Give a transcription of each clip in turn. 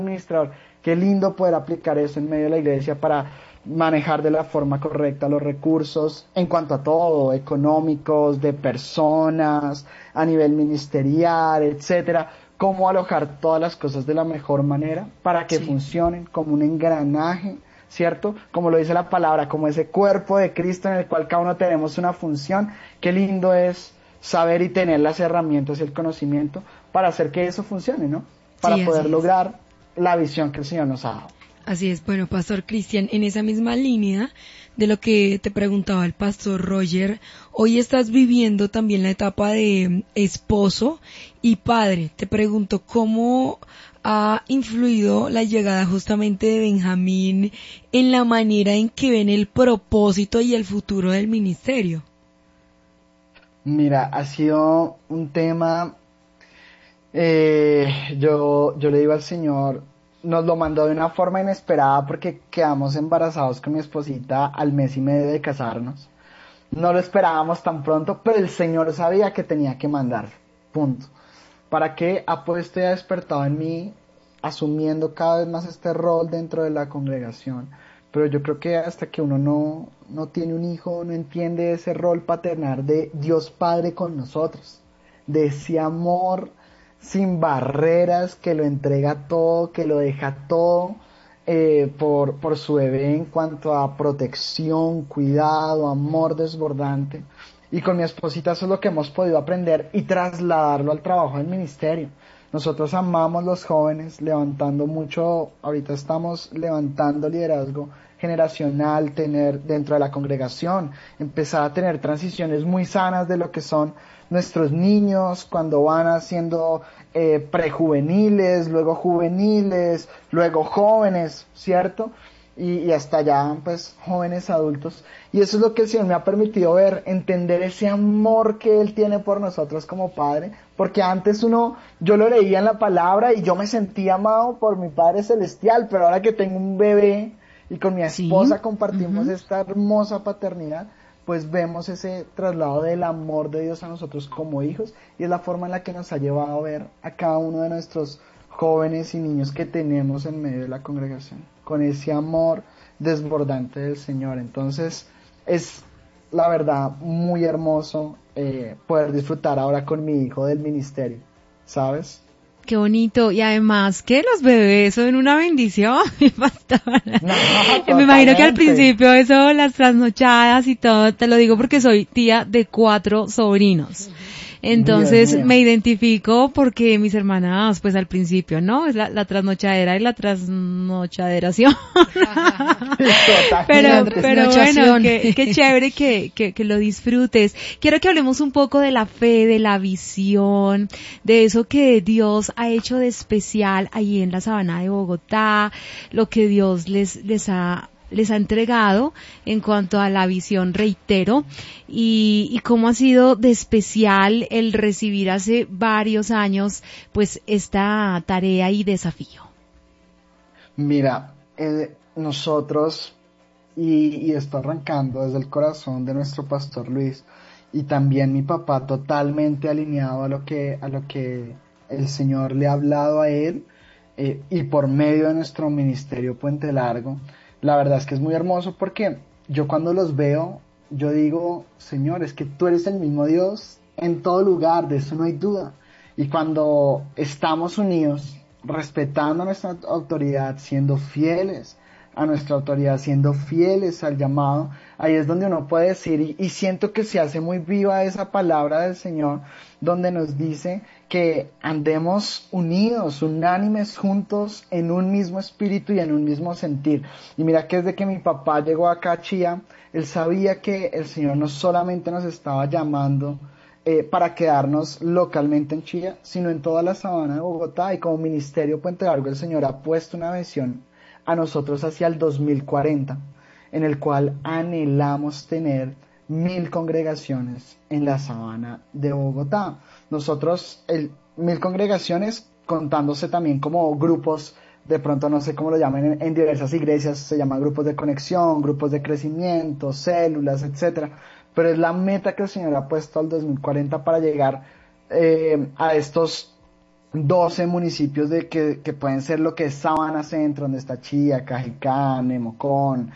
administrador, qué lindo poder aplicar eso en medio de la iglesia para manejar de la forma correcta los recursos en cuanto a todo, económicos, de personas, a nivel ministerial, etcétera, cómo alojar todas las cosas de la mejor manera para que Sí, funcionen como un engranaje, ¿cierto? Como lo dice la palabra, como ese cuerpo de Cristo en el cual cada uno tenemos una función. Qué lindo es saber y tener las herramientas y el conocimiento para hacer que eso funcione, ¿no? sí, Para así poder es. lograr la visión que el Señor nos ha dado. Así es, bueno, Pastor Cristian, en esa misma línea de lo que te preguntaba el Pastor Roger, hoy estás viviendo también la etapa de esposo y padre. Te pregunto, ¿cómo ha influido la llegada justamente de Benjamín en la manera en que ven el propósito y el futuro del ministerio? Mira, ha sido un tema, yo le digo al Señor, nos lo mandó de una forma inesperada porque quedamos embarazados con mi esposita al mes y medio de casarnos. No lo esperábamos tan pronto, pero el Señor sabía que tenía que mandar. Punto. ¿Para qué ha puesto y ha despertado en mí, asumiendo cada vez más este rol dentro de la congregación? Pero yo creo que hasta que uno no tiene un hijo, no entiende ese rol paternal de Dios Padre con nosotros, de ese amor sin barreras que lo entrega todo, que lo deja todo por su bebé en cuanto a protección, cuidado, amor desbordante. Y con mi esposita eso es lo que hemos podido aprender y trasladarlo al trabajo del ministerio. Nosotros amamos los jóvenes, levantando mucho, ahorita estamos levantando liderazgo generacional, tener dentro de la congregación, empezar a tener transiciones muy sanas de lo que son nuestros niños cuando van haciendo prejuveniles, luego juveniles, luego jóvenes, ¿cierto? Y hasta ya pues jóvenes adultos. Y eso es lo que el Señor me ha permitido ver, entender ese amor que Él tiene por nosotros como Padre, porque antes yo lo leía en la palabra y yo me sentía amado por mi Padre Celestial, pero ahora que tengo un bebé y con mi Sí. esposa compartimos Ujú. esta hermosa paternidad, pues vemos ese traslado del amor de Dios a nosotros como hijos y es la forma en la que nos ha llevado a ver a cada uno de nuestros jóvenes y niños que tenemos en medio de la congregación, con ese amor desbordante del Señor. Entonces es la verdad muy hermoso poder disfrutar ahora con mi hijo del ministerio, ¿sabes? Qué bonito. Y además que los bebés son una bendición, mi pastora. No, Me imagino que al totalmente. principio eso, las trasnochadas y todo, te lo digo porque soy tía de 4 sobrinos. Dios Entonces mío. me identifico porque mis hermanas, pues al principio, ¿no? Es la trasnochadera y la trasnochaderación. La Totalmente. Pero bueno, trasnochación. qué chévere que lo disfrutes. Quiero que hablemos un poco de la fe, de la visión, de eso que Dios ha hecho de especial ahí en la sabana de Bogotá, lo que Dios les ha entregado en cuanto a la visión, reitero, y cómo ha sido de especial el recibir hace varios años, pues, esta tarea y desafío. Mira, nosotros, y esto arrancando desde el corazón de nuestro pastor Luis, y también mi papá totalmente alineado a lo que el Señor le ha hablado a él, y por medio de nuestro ministerio Puente Largo, la verdad es que es muy hermoso porque yo cuando los veo, yo digo, Señor, es que tú eres el mismo Dios en todo lugar, de eso no hay duda. Y cuando estamos unidos, respetando nuestra autoridad, siendo fieles a nuestra autoridad, siendo fieles al llamado, ahí es donde uno puede decir, y siento que se hace muy viva esa palabra del Señor, donde nos dice que andemos unidos, unánimes, juntos, en un mismo espíritu y en un mismo sentir. Y mira que desde que mi papá llegó acá a Chía, él sabía que el Señor no solamente nos estaba llamando para quedarnos localmente en Chía, sino en toda la sabana de Bogotá, y como Ministerio Puente Largo el Señor ha puesto una visión a nosotros hacia el 2040, en el cual anhelamos tener 1.000 congregaciones en la sabana de Bogotá. Nosotros, 1.000 congregaciones contándose también como grupos, de pronto no sé cómo lo llaman en diversas iglesias, se llaman grupos de conexión, grupos de crecimiento, células, etcétera. Pero es la meta que el Señor ha puesto al 2040 para llegar a estos 12 municipios que pueden ser lo que es Sabana Centro, donde está Chía, Cajicá, Nemocón,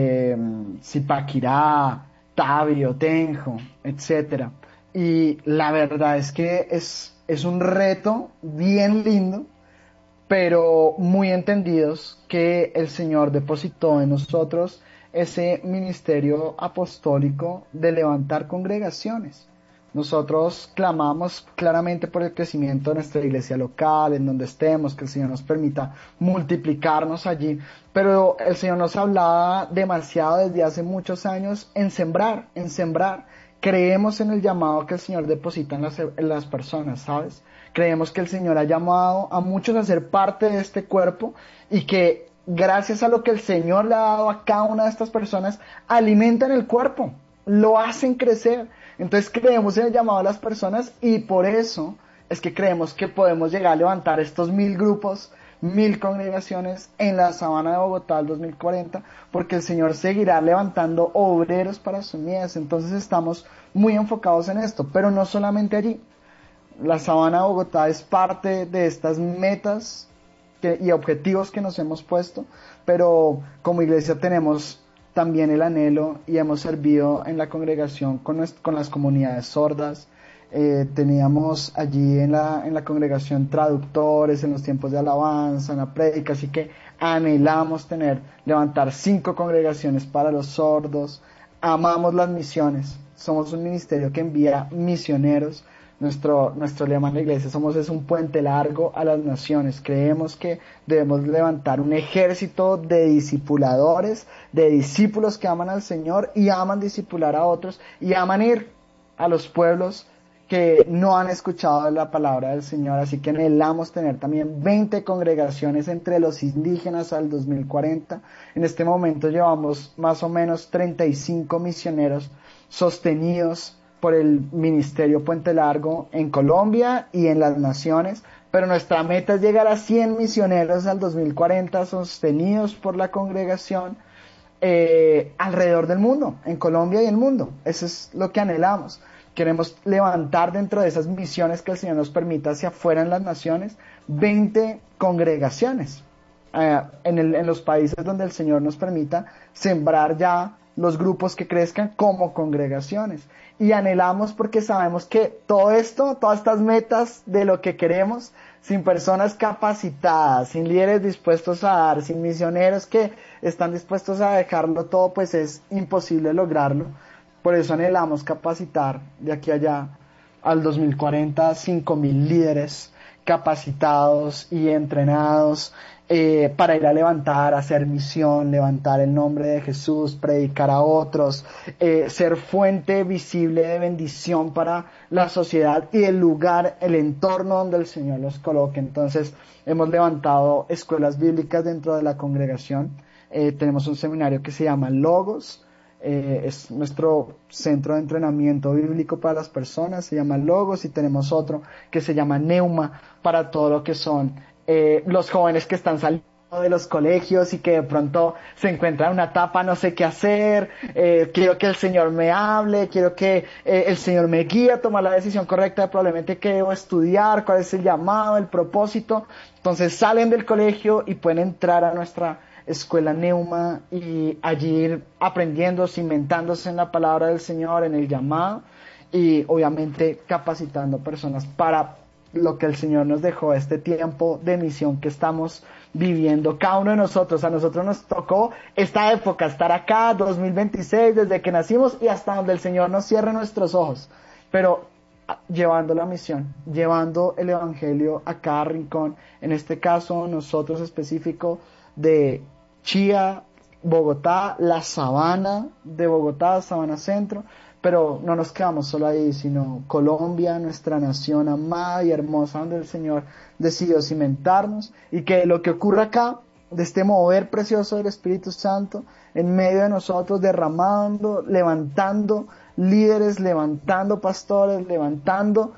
Zipaquirá, Tabio, Tenjo, etcétera. Y la verdad es que es un reto bien lindo, pero muy entendidos que el Señor depositó en nosotros ese ministerio apostólico de levantar congregaciones. Nosotros clamamos claramente por el crecimiento de nuestra iglesia local, en donde estemos, que el Señor nos permita multiplicarnos allí, pero el Señor nos hablaba demasiado desde hace muchos años en sembrar, en sembrar. Creemos en el llamado que el Señor deposita en las personas, ¿sabes? Creemos que el Señor ha llamado a muchos a ser parte de este cuerpo y que gracias a lo que el Señor le ha dado a cada una de estas personas, alimentan el cuerpo, lo hacen crecer. Entonces creemos en el llamado a las personas y por eso es que creemos que podemos llegar a levantar estos 1000 grupos, 1000 congregaciones en la Sabana de Bogotá al 2040, porque el Señor seguirá levantando obreros para su mies. Entonces estamos muy enfocados en esto, pero no solamente allí. La Sabana de Bogotá es parte de estas metas y objetivos que nos hemos puesto, pero como iglesia tenemos también el anhelo y hemos servido en la congregación con las comunidades sordas. Teníamos allí en la congregación traductores en los tiempos de alabanza, en la prédica, así que anhelamos levantar 5 congregaciones para los sordos. Amamos las misiones, somos un ministerio que envía misioneros. Nuestro lema en la iglesia es un puente largo a las naciones. Creemos que debemos levantar un ejército de discipuladores, de discípulos que aman al Señor y aman discipular a otros y aman ir a los pueblos que no han escuchado la palabra del Señor. Así que anhelamos tener también 20 congregaciones entre los indígenas al 2040. En este momento llevamos más o menos 35 misioneros sostenidos por el Ministerio Puente Largo en Colombia y en las naciones, pero nuestra meta es llegar a 100 misioneros al 2040 sostenidos por la congregación alrededor del mundo, en Colombia y el mundo. Eso es lo que anhelamos. Queremos levantar dentro de esas misiones que el Señor nos permita hacia afuera en las naciones 20 congregaciones en los países donde el Señor nos permita sembrar ya los grupos que crezcan como congregaciones. Y anhelamos porque sabemos que todo esto, todas estas metas de lo que queremos, sin personas capacitadas, sin líderes dispuestos a dar, sin misioneros que están dispuestos a dejarlo todo, pues es imposible lograrlo. Por eso anhelamos capacitar de aquí a allá al 2040 5.000 líderes capacitados y entrenados para ir a levantar, hacer misión, levantar el nombre de Jesús, predicar a otros, ser fuente visible de bendición para la sociedad y el lugar, el entorno donde el Señor los coloque. Entonces hemos levantado escuelas bíblicas dentro de la congregación. Tenemos un seminario que se llama Logos. Es nuestro centro de entrenamiento bíblico para las personas, se llama Logos, y tenemos otro que se llama Neuma para todo lo que son los jóvenes que están saliendo de los colegios y que de pronto se encuentran en una etapa, no sé qué hacer, quiero que el Señor me hable, quiero que el Señor me guíe a tomar la decisión correcta de probablemente qué debo estudiar, cuál es el llamado, el propósito. Entonces salen del colegio y pueden entrar a nuestra escuela Neuma y allí ir aprendiendo, cimentándose en la palabra del Señor, en el llamado y obviamente capacitando personas para lo que el Señor nos dejó, este tiempo de misión que estamos viviendo cada uno de nosotros. A nosotros nos tocó esta época, estar acá 2026 desde que nacimos y hasta donde el Señor nos cierre nuestros ojos, pero llevando la misión, llevando el evangelio a cada rincón, en este caso nosotros específico de Chía, Bogotá, la Sabana de Bogotá, Sabana Centro, pero no nos quedamos solo ahí, sino Colombia, nuestra nación amada y hermosa, donde el Señor decidió cimentarnos, y que lo que ocurra acá, de este mover precioso del Espíritu Santo, en medio de nosotros, derramando, levantando líderes, levantando pastores, levantando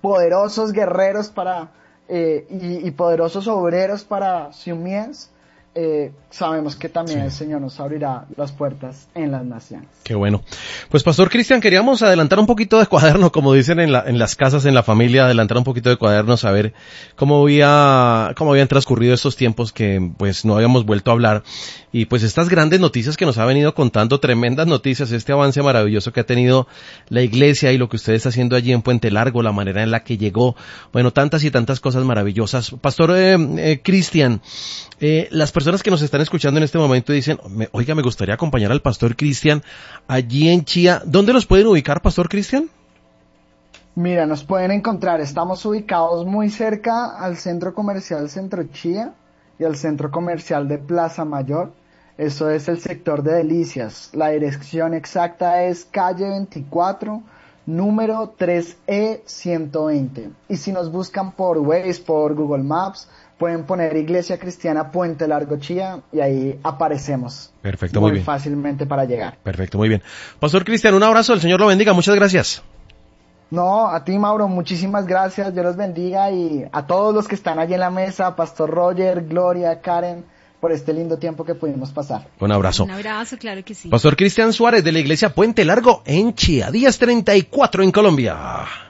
poderosos guerreros y poderosos obreros para su mies, sabemos que también Sí. el Señor nos abrirá las puertas en las naciones. Qué bueno. Pues Pastor Cristian, queríamos adelantar un poquito de cuaderno, como dicen en las casas, en la familia, adelantar un poquito de cuaderno, saber cómo habían transcurrido estos tiempos que pues no habíamos vuelto a hablar. Y pues estas grandes noticias que nos ha venido contando, tremendas noticias, este avance maravilloso que ha tenido la iglesia y lo que usted está haciendo allí en Puente Largo, la manera en la que llegó, bueno, tantas y tantas cosas maravillosas. Pastor Cristian, las personas que nos están escuchando en este momento dicen, oiga, me gustaría acompañar al Pastor Cristian allí en Chía. ¿Dónde los pueden ubicar, Pastor Cristian? Mira, nos pueden encontrar, estamos ubicados muy cerca al centro comercial Centro Chía y al centro comercial de Plaza Mayor. Eso es el sector de Delicias. La dirección exacta es calle 24, número 3E120. Y si nos buscan por Waze, por Google Maps, pueden poner Iglesia Cristiana Puente Largo Chía y ahí aparecemos. Perfecto, muy bien. Fácilmente para llegar. Perfecto, muy bien. Pastor Cristian, un abrazo, el Señor lo bendiga, muchas gracias. No, a ti, Mauro, muchísimas gracias, Dios los bendiga, y a todos los que están allí en la mesa, Pastor Roger, Gloria, Karen, por este lindo tiempo que pudimos pasar. Un abrazo. Un abrazo, claro que sí. Pastor Cristian Suárez de la Iglesia Puente Largo en Chía, días 34 en Colombia.